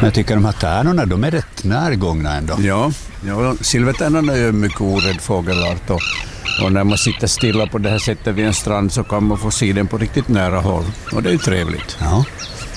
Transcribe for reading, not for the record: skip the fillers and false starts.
Men jag tycker de här tärnorna, de är rätt närgångna ändå. Ja, silvertärnorna är ju en mycket orädd fågelart och när man sitter stilla på det här sättet vid en strand så kan man få se den på riktigt nära håll och det är ju trevligt. Ja.